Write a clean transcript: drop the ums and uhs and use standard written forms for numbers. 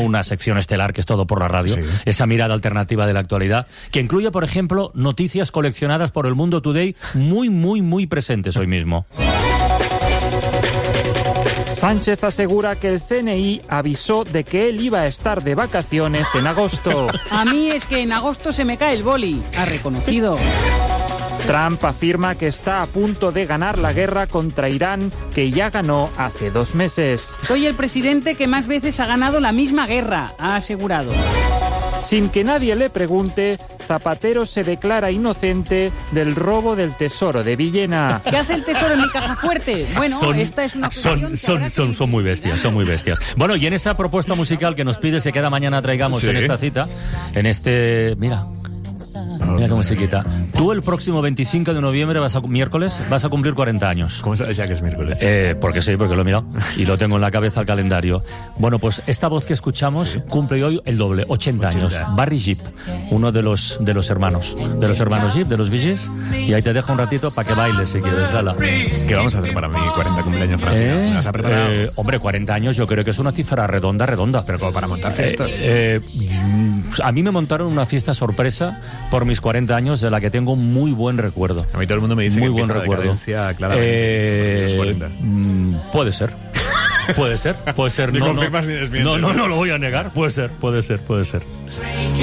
una sección estelar que es Todo por la Radio, esa mirada alternativa de la actualidad, que incluye, por ejemplo, noticias coleccionadas por el Mundo Today muy presentes hoy mismo. Sánchez asegura que el CNI avisó de que él iba a estar de vacaciones en agosto. A mí es que en agosto se me cae el boli, ha reconocido. Trump afirma que está a punto de ganar la guerra contra Irán, que ya ganó hace 2 meses. Soy el presidente que más veces ha ganado la misma guerra, ha asegurado. Sin que nadie le pregunte, Zapatero se declara inocente del robo del tesoro de Villena. ¿Qué hace el tesoro en mi caja fuerte? Bueno, esta es una acusación son muy bestias, son muy bestias. Bueno, y en esa propuesta musical que nos pides que cada mañana traigamos en esta cita, en este... Mira qué musiquita. Tú el próximo 25 de noviembre, miércoles, vas a cumplir 40 años. ¿Cómo sabes ya que es miércoles? Porque lo he mirado y lo tengo en la cabeza el calendario. Bueno, pues esta voz que escuchamos cumple hoy el doble, 80 años. Barry Gibb, uno de los hermanos Gibb, de los Bee Gees. Y ahí te dejo un ratito para que bailes si quieres, Sala. ¿Qué vamos a hacer para mi 40 cumpleaños, Francisco? ¿Me has preparado? Hombre, 40 años yo creo que es una cifra redonda. Pero como para montar fiesta. A mí me montaron una fiesta sorpresa por mis 40 años de la que tengo un muy buen recuerdo. A mí todo el mundo me dice muy que buen recuerdo. Claramente los 40. Puede ser. Puede ser. Ni confirmas ni desmientes. No lo voy a negar. Puede ser.